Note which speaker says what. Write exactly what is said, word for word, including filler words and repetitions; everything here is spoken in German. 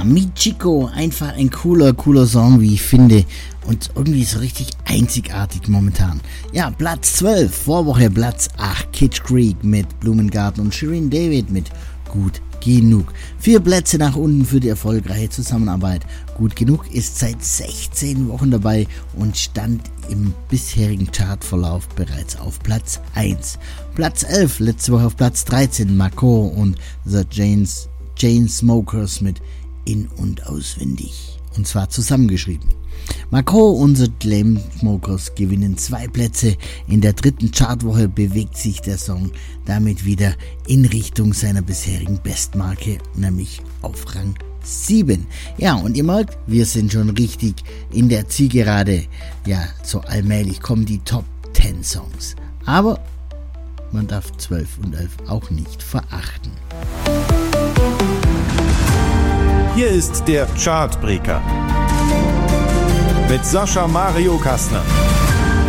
Speaker 1: Michiko, einfach ein cooler, cooler Song, wie ich finde. Und irgendwie so richtig einzigartig momentan. Ja, Platz zwölf, Vorwoche Platz acht, Kitsch Creek mit Blumengarten und Shirin David mit Gut Genug. Vier Plätze nach unten für die erfolgreiche Zusammenarbeit. Gut Genug ist seit sechzehn Wochen dabei und stand im bisherigen Chartverlauf bereits auf Platz eins. Platz elf, letzte Woche auf Platz dreizehn, Marco und The Janes, Chainsmokers mit In- und Auswendig. Und zwar zusammengeschrieben. Marco und The Chainsmokers gewinnen zwei Plätze. In der dritten Chartwoche bewegt sich der Song damit wieder in Richtung seiner bisherigen Bestmarke, nämlich auf Rang sieben. Ja, und ihr merkt, wir sind schon richtig in der Zielgerade. Ja, so allmählich kommen die Top zehn Songs. Aber man darf zwölf und elf auch nicht verachten.
Speaker 2: Hier ist der Chartbreaker mit Sascha Mario Kastner.